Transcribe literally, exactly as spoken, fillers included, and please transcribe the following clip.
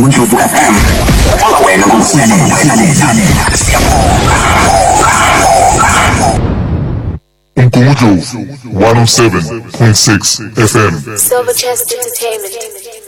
Ndlovu F M. Follow wena ngokulalela lalela siyabonga. Umgungundlovu one oh seven point six F M. Silver Chest Entertainment.